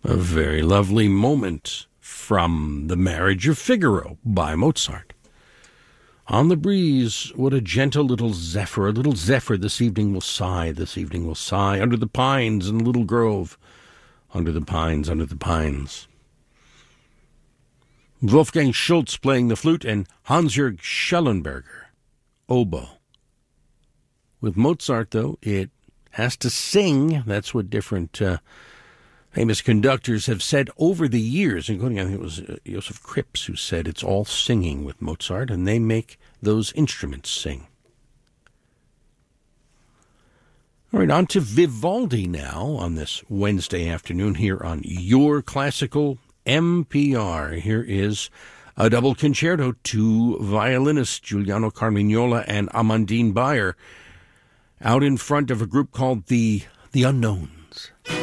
A very lovely moment from The Marriage of Figaro by Mozart. On the breeze, what a gentle little zephyr this evening will sigh, under the pines in the little grove, under the pines. Wolfgang Schultz playing the flute and Hans-Jörg Schellenberger, oboe. With Mozart, though, it has to sing. That's what different famous conductors have said over the years, including, I think it was Joseph Kripps who said it's all singing with Mozart, and they make those instruments sing. All right, on to Vivaldi now on this Wednesday afternoon here on Your Classical NPR. Here is a double concerto, two violinists, Giuliano Carmignola and Amandine Bayer, out in front of a group called the Unknowns.